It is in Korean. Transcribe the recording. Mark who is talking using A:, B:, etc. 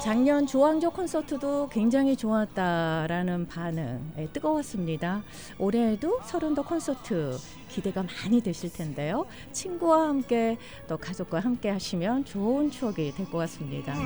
A: 작년 조항조 콘서트도 굉장히 좋았다라는 반응 뜨거웠습니다. 올해에도 서른도 콘서트 기대가 많이 되실 텐데요. 친구와 함께 또 가족과 함께 하시면 좋은 추억이 될 것 같습니다.